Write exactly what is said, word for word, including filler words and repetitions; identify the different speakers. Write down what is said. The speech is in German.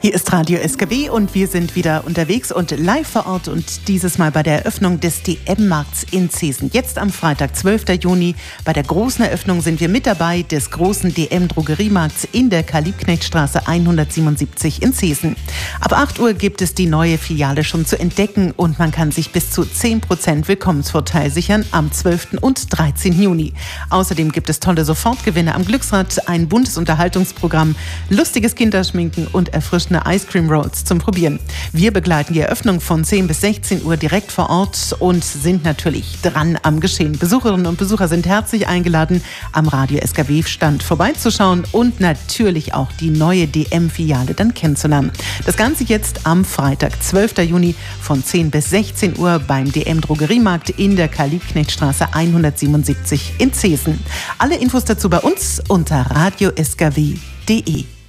Speaker 1: Hier ist Radio S K W und wir sind wieder unterwegs und live vor Ort und dieses Mal bei der Eröffnung des D M-Markts in Zeesen. Jetzt am Freitag, zwölften Juni. Bei der großen Eröffnung sind wir mit dabei des großen D M-Drogeriemarkts in der Karl-Liebknecht-Straße hundertsiebenundsiebzig in Zeesen. Ab acht Uhr gibt es die neue Filiale schon zu entdecken und man kann sich bis zu zehn Prozent Willkommensvorteil sichern am zwölften und dreizehnten Juni. Außerdem gibt es tolle Sofortgewinne am Glücksrad, ein buntes Unterhaltungsprogramm, lustiges Kinderschminken und erfrischende Ice Cream Rolls zum Probieren. Wir begleiten die Eröffnung von zehn bis sechzehn Uhr direkt vor Ort und sind natürlich dran am Geschehen. Besucherinnen und Besucher sind herzlich eingeladen, am Radio S K W-Stand vorbeizuschauen und natürlich auch die neue D M-Filiale dann kennenzulernen. Das Ganze jetzt am Freitag, zwölften Juni von zehn bis sechzehn Uhr beim D M-Drogeriemarkt in der Karl-Liebknecht-Straße hundertsiebenundsiebzig in Zeesen. Alle Infos dazu bei uns unter radio s k w punkt d e.